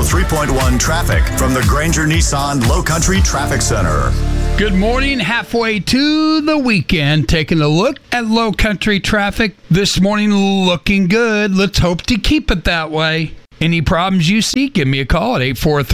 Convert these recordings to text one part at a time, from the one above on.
103.1 traffic from the Granger Nissan Low Country Traffic Center. Good morning, halfway to the weekend. Taking a look at Low Country traffic this morning, looking good. Let's hope to keep it that way. Any problems you see, give me a call at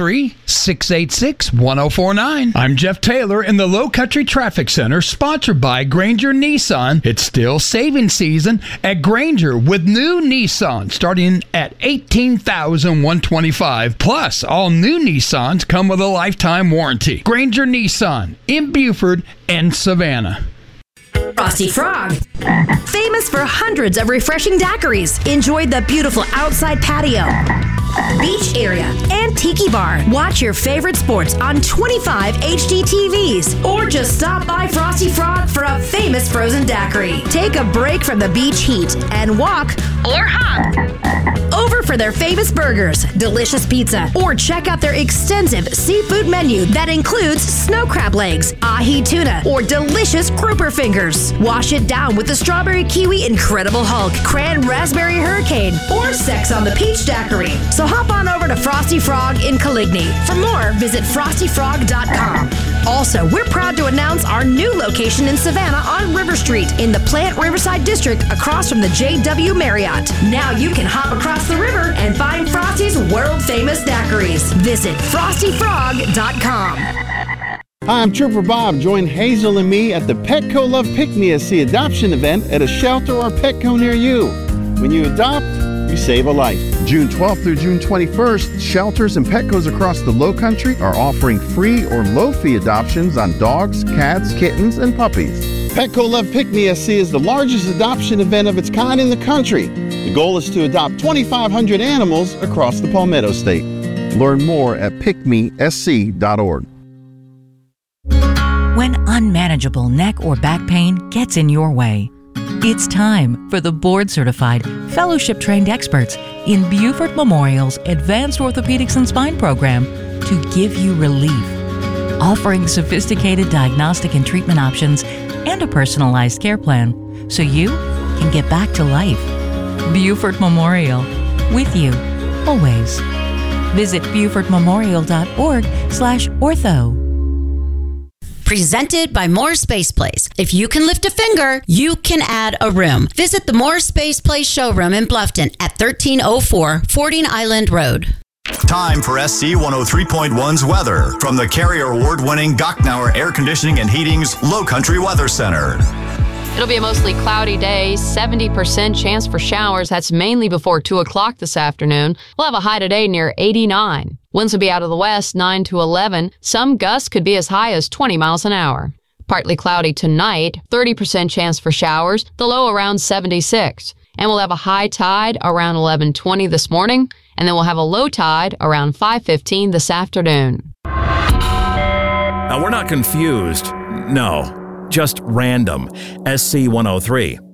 843-686-1049. I'm Jeff Taylor in the Low Country Traffic Center, sponsored by Granger Nissan. It's still saving season at Granger with new Nissan starting at $18,125. Plus, all new Nissans come with a lifetime warranty. Granger Nissan in Buford and Savannah. Frosty Frog. Famous for hundreds of refreshing daiquiris. Enjoy the beautiful outside patio, beach area, and tiki bar. Watch your favorite sports on 25 HD TVs. Or just stop by Frosty Frog for a famous frozen daiquiri. Take a break from the beach heat and walk or hop over for their famous burgers, delicious pizza, or check out their extensive seafood menu that includes snow crab legs, ahi tuna, or delicious grouper fingers. Wash it down with the strawberry kiwi Incredible Hulk, cran raspberry hurricane, or sex on the peach daiquiri. So hop on over to Frosty Frog in Coligny. For more, visit frostyfrog.com. Also, we're proud to announce our new location in Savannah on River Street in the Plant Riverside District across from the JW Marriott. Now you can hop across the river and find Frosty's world-famous daiquiris. Visit frostyfrog.com. Hi, I'm Trooper Bob. Join Hazel and me at the Petco Love Pick Me SC adoption event at a shelter or Petco near you. When you adopt, you save a life. June 12th through June 21st, shelters and Petcos across the Low Country are offering free or low-fee adoptions on dogs, cats, kittens, and puppies. Petco Love Pick Me SC is the largest adoption event of its kind in the country. The goal is to adopt 2,500 animals across the Palmetto State. Learn more at pickmesc.org. When unmanageable neck or back pain gets in your way, it's time for the board-certified, fellowship-trained experts in Buford Memorial's Advanced Orthopedics and Spine program to give you relief, offering sophisticated diagnostic and treatment options and a personalized care plan so you can get back to life. Buford Memorial, with you, always. Visit BufordMemorial.org/ortho. Presented by Moore Space Place. If you can lift a finger, you can add a room. Visit the Moore Space Place showroom in Bluffton at 1304 Fording Island Road. Time for SC 103.1's weather from the Carrier Award-winning Gochnauer Air Conditioning and Heating's Low Country Weather Center. It'll be a mostly cloudy day, 70% chance for showers. That's mainly before 2 o'clock this afternoon. We'll have a high today near 89. Winds will be out of the west, 9 to 11. Some gusts could be as high as 20 miles an hour. Partly cloudy tonight, 30% chance for showers, the low around 76. And we'll have a high tide around 11:20 this morning, and then we'll have a low tide around 5:15 this afternoon. Now, we're not confused. No. Just random. SC 103.